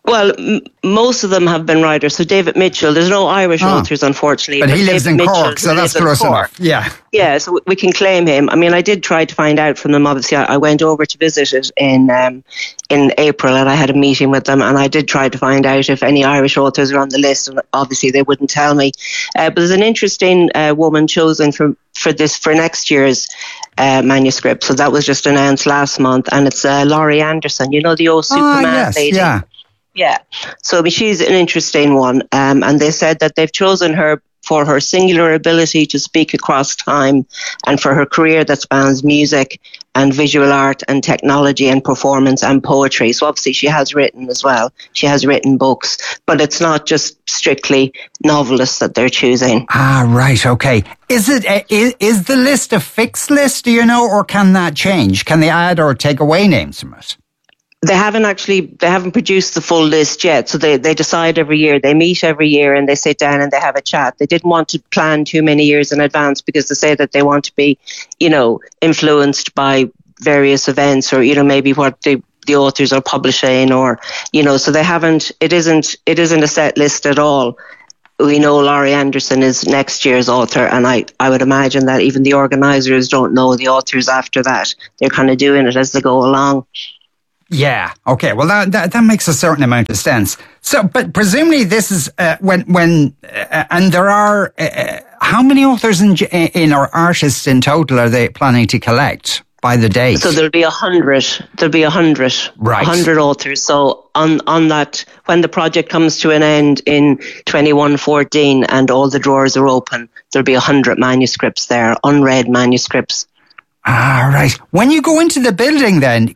Well, most of them have been writers. So David Mitchell, there's no Irish authors, unfortunately. But he lives in Cork, so that's close enough. Yeah. Yeah, so we can claim him. I mean, I did try to find out from them. Obviously, I went over to visit it in April, and I had a meeting with them, and I did try to find out if any Irish authors are on the list, and obviously they wouldn't tell me. But there's an interesting woman chosen for next year's manuscript. So that was just announced last month, and it's Laurie Anderson. You know, the old Superman lady. Yeah. Yeah, so I mean, she's an interesting one, and they said that they've chosen her for her singular ability to speak across time and for her career that spans music and visual art and technology and performance and poetry. So obviously she has written as well. She has written books, but it's not just strictly novelists that they're choosing. Ah, right, okay. Is the list a fixed list, do you know, or can that change? Can they add or take away names from it? They haven't produced the full list yet. So they decide every year. They meet every year and they sit down and they have a chat. They didn't want to plan too many years in advance because they say that they want to be, you know, influenced by various events or, you know, maybe what the authors are publishing or, you know, so they haven't, it isn't a set list at all. We know Laurie Anderson is next year's author, and I would imagine that even the organisers don't know the authors after that. They're kind of doing it as they go along. Yeah. Okay. Well, that makes a certain amount of sense. So, but presumably this is when and there are how many authors in or artists in total are they planning to collect by the date? So there'll be 100. There'll be 100. Right. 100 authors. So on that, when the project comes to an end in 2114 and all the drawers are open, there'll be 100 manuscripts there, unread manuscripts. Ah, right. When you go into the building then,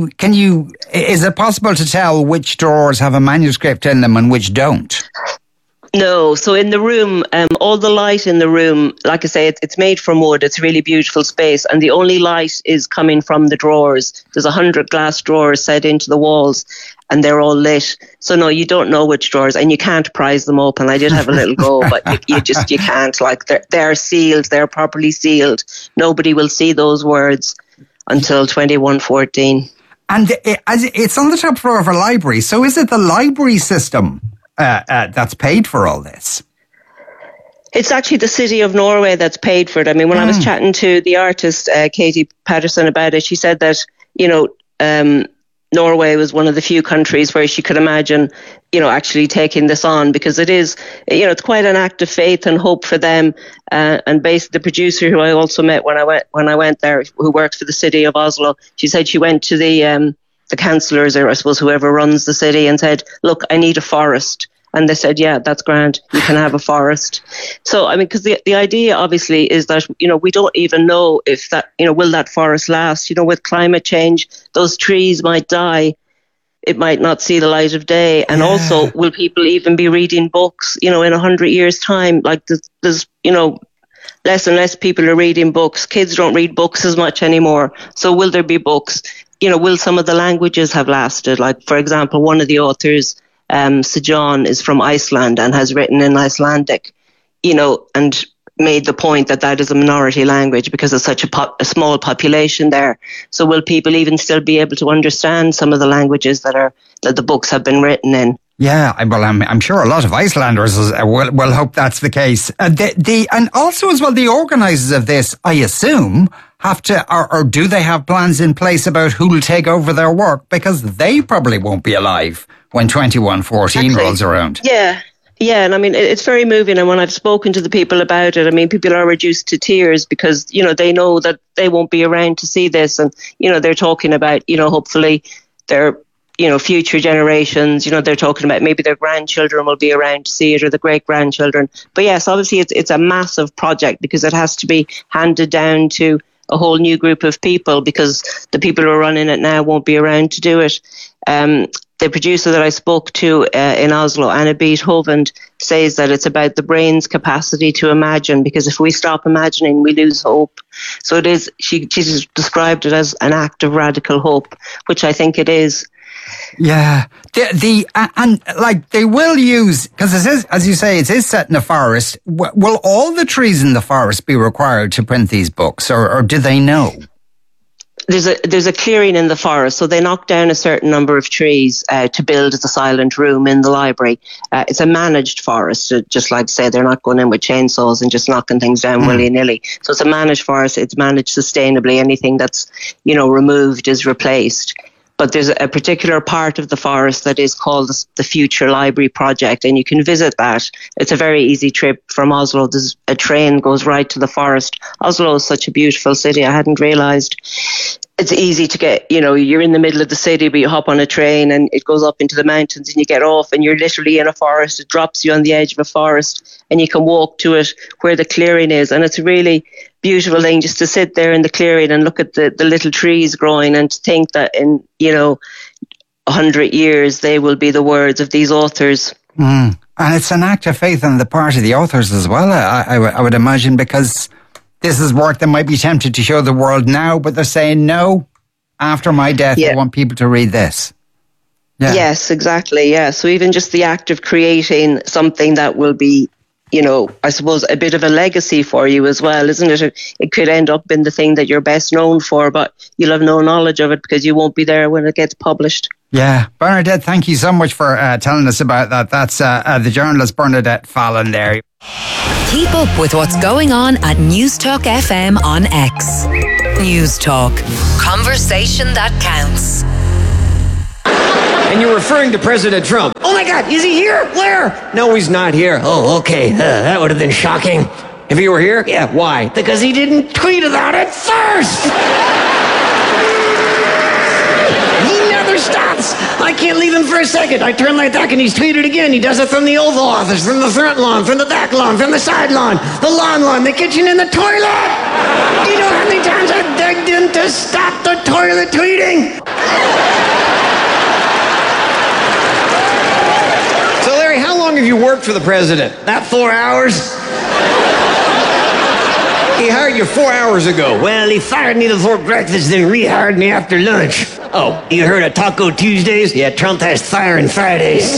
is it possible to tell which drawers have a manuscript in them and which don't? No. So in the room, all the light in the room, like I say, it's made from wood. It's a really beautiful space. And the only light is coming from the drawers. There's 100 glass drawers set into the walls and they're all lit. So no, you don't know which drawers and you can't prise them open. I did have a little go, but you can't. Like they're sealed. They're properly sealed. Nobody will see those words until 2114. And it's on the top floor of a library. So is it the library system that's paid for all this? It's actually the city of Norway that's paid for it. I mean, when I was chatting to the artist, Katie Patterson, about it, she said that, you know, Norway was one of the few countries where she could imagine, you know, actually taking this on because it is, you know, it's quite an act of faith and hope for them. And basically the producer who I also met when I went there, who works for the city of Oslo, she said she went to the councillors or I suppose whoever runs the city and said, look, I need a forest. And they said, yeah, that's grand. You can have a forest. So, I mean, because the idea obviously is that, you know, we don't even know if that, you know, will that forest last? You know, with climate change, those trees might die. It might not see the light of day. And also, will people even be reading books, you know, in 100 years' time? Like there's, you know, less and less people are reading books. Kids don't read books as much anymore. So will there be books? You know, will some of the languages have lasted? Like, for example, one of the authors, Sejan, is from Iceland and has written in Icelandic, you know, and made the point that is a minority language because it's such a small population there. So will people even still be able to understand some of the languages that the books have been written in? Yeah, well, I'm sure a lot of Icelanders will hope that's the case. And also as well, the organisers of this, I assume, have to, or do they have plans in place about who will take over their work? Because they probably won't be alive when 2114 rolls around. Yeah, and I mean, it's very moving. And when I've spoken to the people about it, I mean, people are reduced to tears because, you know, they know that they won't be around to see this. And, you know, they're talking about, you know, hopefully their, you know, future generations, you know, they're talking about maybe their grandchildren will be around to see it or the great-grandchildren. But yes, obviously it's a massive project because it has to be handed down to a whole new group of people because the people who are running it now won't be around to do it. The producer that I spoke to in Oslo, Anna Beat Hovland, says that it's about the brain's capacity to imagine, because if we stop imagining, we lose hope. So it is. She described it as an act of radical hope, which I think it is. Yeah, and like they will use, because it is, as you say, it is set in a forest. Will all the trees in the forest be required to print these books, or do they know? there's a clearing in the forest, so they knock down a certain number of trees to build the silent room in the library. It's a managed forest, just like say they're not going in with chainsaws and just knocking things down willy-nilly. So it's a managed forest. It's managed sustainably. Anything that's removed is replaced. But there's a particular part of the forest that is called the Future Library Project, and you can visit that. It's a very easy trip from Oslo. There's a train goes right to the forest. Oslo is such a beautiful city. I hadn't realised. It's easy to get, you're in the middle of the city, but you hop on a train and it goes up into the mountains and you get off and you're literally in a forest. It drops you on the edge of a forest and you can walk to it where the clearing is. And it's a really beautiful thing just to sit there in the clearing and look at the little trees growing and to think that in, 100 years, they will be the words of these authors. And it's an act of faith on the part of the authors as well, I would imagine, because this is work that might be tempted to show the world now, but they're saying, no, after my death, I want people to read this. Yeah. Yes, exactly. Yeah. So even just the act of creating something that will be, I suppose a bit of a legacy for you as well, isn't it? It could end up in the thing that you're best known for, but you'll have no knowledge of it because you won't be there when it gets published. Yeah. Bernadette, thank you so much for telling us about that. That's the journalist Bernadette Fallon there. Keep up with what's going on at News Talk FM on X. News Talk. Conversation that counts. And you're referring to President Trump. Oh my God, is he here? Where? No, he's not here. Oh, okay. That would have been shocking. If he were here? Yeah, why? Because he didn't tweet about it first. He never stops. I can't leave him for a second. I turn like that and he's tweeted again. He does it from the Oval Office, from the front lawn, from the back lawn, from the side lawn, the lawn, the kitchen, and the toilet. Do you know how many times I've begged him to stop the toilet tweeting? How long have you worked for the president? Not 4 hours? He hired you 4 hours ago. Well, he fired me before breakfast, then rehired me after lunch. Oh, you heard of Taco Tuesdays? Yeah, Trump has firing Fridays.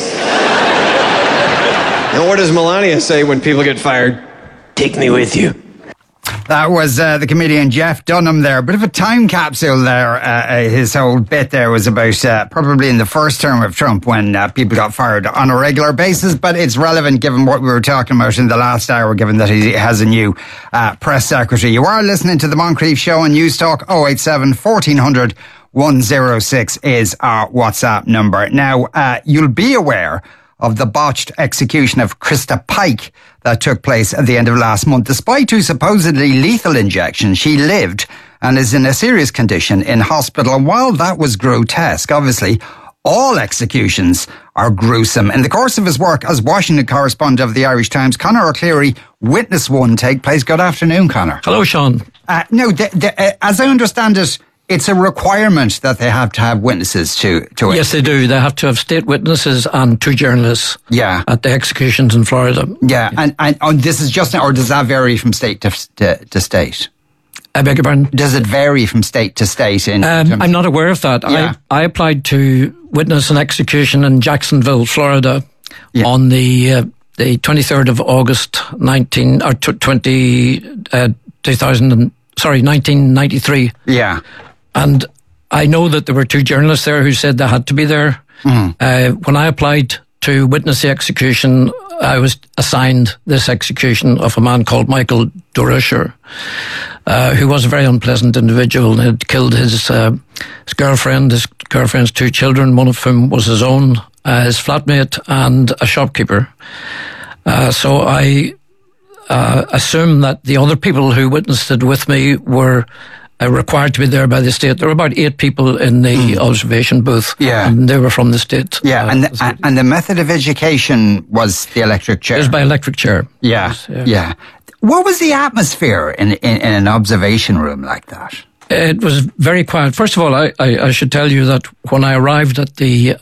And what does Melania say when people get fired? Take me with you. That was the comedian Jeff Dunham there. A bit of a time capsule there. His whole bit there was about probably in the first term of Trump when people got fired on a regular basis, but it's relevant given what we were talking about in the last hour, given that he has a new press secretary. You are listening to the Moncrief Show on News Talk. 087 1400 106 is our WhatsApp number. Now, you'll be aware of the botched execution of Krista Pike that took place at the end of last month. Despite two supposedly lethal injections, she lived and is in a serious condition in hospital. And while that was grotesque, obviously, all executions are gruesome. In the course of his work as Washington correspondent of the Irish Times, Conor O'Cleary witnessed one take place. Good afternoon, Conor. Hello, Sean. As I understand it, it's a requirement that they have to have witnesses to it. Yes, they do. They have to have state witnesses and two journalists. Yeah. At the executions in Florida. Yeah. And this is just, or does that vary from state to state? I beg your pardon? Does it vary from state to state? I'm not aware of that. Yeah. I applied to witness an execution in Jacksonville, Florida, on the 23rd of August 1993. Yeah. And I know that there were two journalists there who said they had to be there. When I applied to witness the execution, I was assigned this execution of a man called Michael Dorisher, who was a very unpleasant individual and had killed his girlfriend's two children, one of whom was his own, his flatmate and a shopkeeper. So I assume that the other people who witnessed it with me were required to be there by the state. There were about 8 people in the observation booth. Yeah. And they were from the state. Yeah, and the method of education was the electric chair. It was by electric chair. Yeah, yeah. What was the atmosphere in an observation room like that? It was very quiet. First of all, I should tell you that when I arrived at the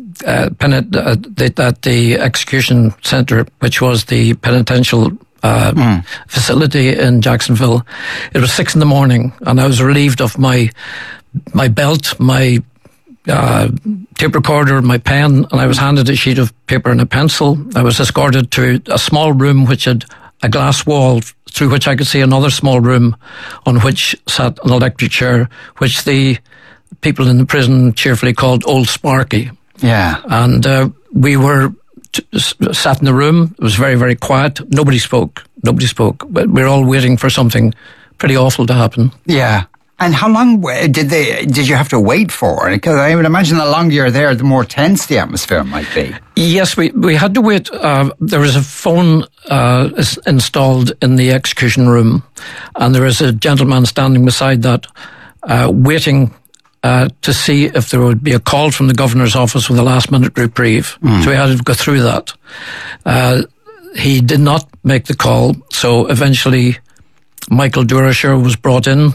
execution centre, which was the penitential facility in Jacksonville, it was 6 a.m, and I was relieved of my belt, my tape recorder, my pen, and I was handed a sheet of paper and a pencil. I was escorted to a small room which had a glass wall through which I could see another small room on which sat an electric chair, which the people in the prison cheerfully called Old Sparky. Yeah. And we were sat in the room. It was very, very quiet. Nobody spoke. But we were all waiting for something pretty awful to happen. Yeah. And how long did you have to wait for? Because I would imagine the longer you're there, the more tense the atmosphere might be. Yes, we had to wait. There was a phone installed in the execution room, and there was a gentleman standing beside that, waiting to see if there would be a call from the governor's office with a last-minute reprieve. So we had to go through that. He did not make the call, so eventually Michael Durasher was brought in.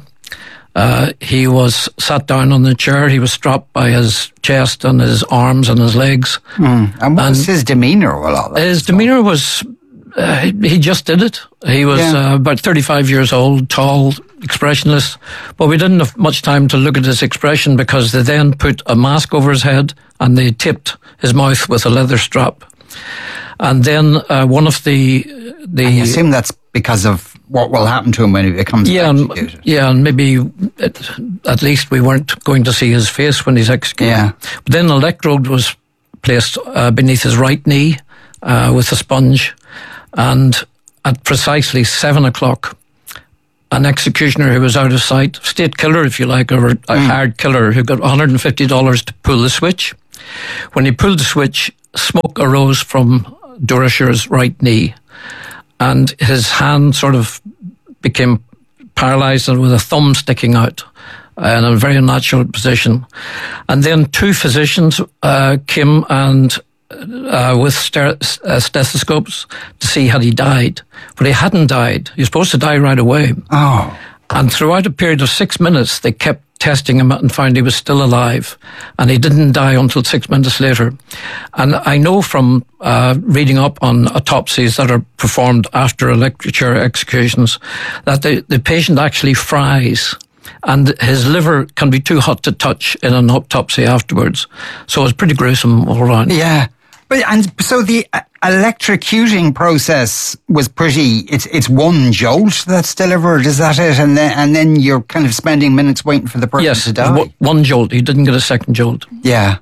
He was sat down on the chair. He was strapped by his chest and his arms and his legs. And what was his demeanour while all that? His demeanour was, he just did it. He was about 35 years old, tall, expressionless. But we didn't have much time to look at his expression because they then put a mask over his head and they taped his mouth with a leather strap. And then one of the I assume that's because of what will happen to him when he becomes executed. And maybe at least we weren't going to see his face when he's executed. Yeah. But then an electrode was placed beneath his right knee with a sponge, and at precisely 7 o'clock, an executioner who was out of sight, state killer if you like, or a hired killer who got $150 to pull the switch. When he pulled the switch, smoke arose from Durasher's right knee, and his hand sort of became paralysed and with a thumb sticking out in a very unnatural position. And then two physicians came and with stethoscopes to see had he died. But he hadn't died. He was supposed to die right away. Oh. And throughout a period of 6 minutes, they kept testing him and found he was still alive. And he didn't die until 6 minutes later. And I know from reading up on autopsies that are performed after electric chair executions that the patient actually fries. And his liver can be too hot to touch in an autopsy afterwards. So it's pretty gruesome all around. Yeah. So the electrocuting process was pretty. It's one jolt that's delivered. Is that it? And then you're kind of spending minutes waiting for the person to die. Yes, one jolt. He didn't get a second jolt. Yeah.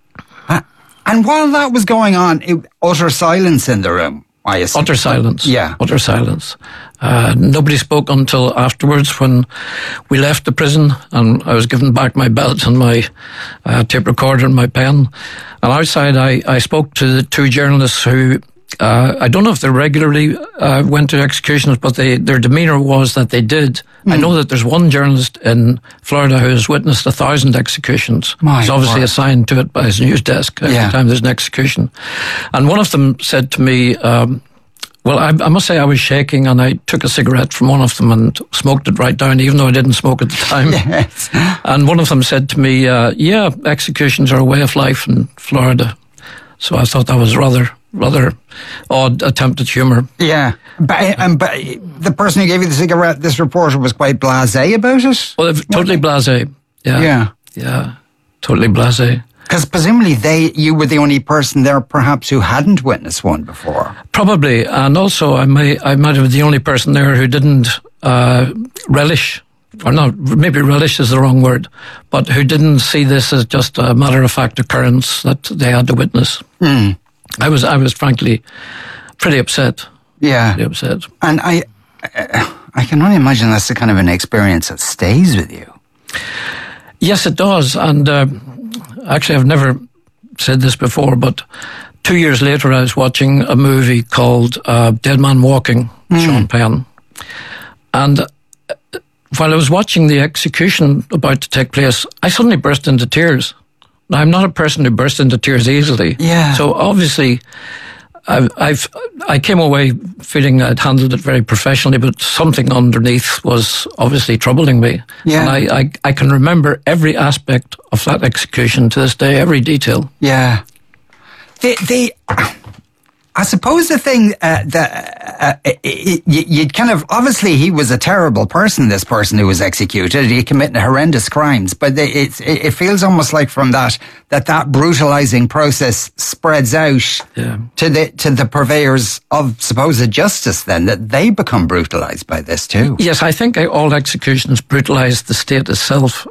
And while that was going on, utter silence in the room. I assume. Utter silence. Yeah. Utter silence. Nobody spoke until afterwards when we left the prison and I was given back my belt and my tape recorder and my pen. And outside I spoke to the two journalists who, I don't know if they regularly went to executions, but their demeanour was that they did. I know that there's one journalist in Florida who has witnessed 1,000 executions. He's obviously assigned to it by his news desk every time there's an execution. And one of them said to me, well, I must say I was shaking and I took a cigarette from one of them and smoked it right down, even though I didn't smoke at the time. Yes. And one of them said to me, executions are a way of life in Florida. So I thought that was rather odd attempt at humour. Yeah. But the person who gave you the cigarette, this reporter, was quite blasé about it? Well, totally blasé. Yeah. Totally blasé. Because presumably you were the only person there perhaps who hadn't witnessed one before. Probably. And also I might have been the only person there who didn't relish, or not, maybe relish is the wrong word, but who didn't see this as just a matter-of-fact occurrence that they had to witness. I was frankly pretty upset. Yeah. Pretty upset. And I can only imagine that's the kind of an experience that stays with you. Yes, it does. And actually, I've never said this before, but 2 years later, I was watching a movie called Dead Man Walking, Sean Penn. And while I was watching the execution about to take place, I suddenly burst into tears. Now, I'm not a person who bursts into tears easily. Yeah. So obviously, I came away feeling I'd handled it very professionally, but something underneath was obviously troubling me. Yeah. And I can remember every aspect of that execution to this day, every detail. Yeah. I suppose the thing you'd kind of, obviously he was a terrible person, this person who was executed. He committed horrendous crimes, but it feels almost like from that brutalizing process spreads out to the purveyors of supposed justice, then, that they become brutalized by this too. Yes, I think all executions brutalize the state itself.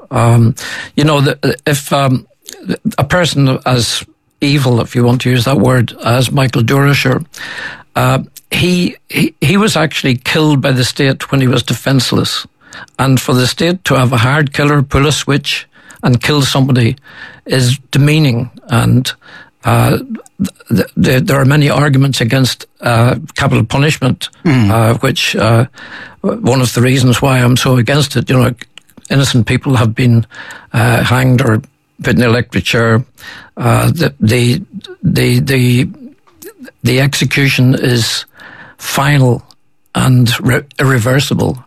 If a person as evil, if you want to use that word, as Michael Durisher, he was actually killed by the state when he was defenseless. And for the state to have a hard killer pull a switch and kill somebody is demeaning. And there are many arguments against capital punishment, which one of the reasons why I'm so against it. Innocent people have been hanged or put in the electric chair. The execution is final and irreversible.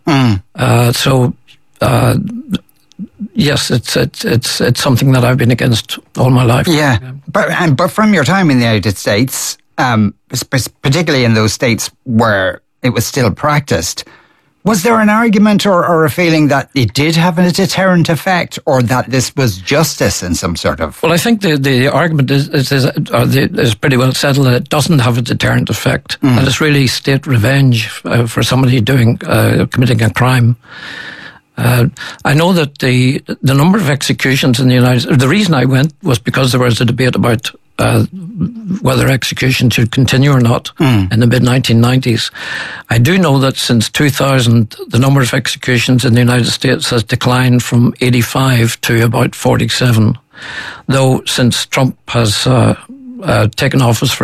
Yes, it's something that I've been against all my life. Yeah, but from your time in the United States, particularly in those states where it was still practiced, was there an argument or a feeling that it did have a deterrent effect, or that this was justice in some sort of? Well, I think the argument is pretty well settled that it doesn't have a deterrent effect, and it's really state revenge for somebody committing a crime. I know that the number of executions in the United States, the reason I went was because there was a debate about whether execution should continue or not in the mid-1990s. I do know that since 2000, the number of executions in the United States has declined from 85 to about 47, though since Trump has taken office for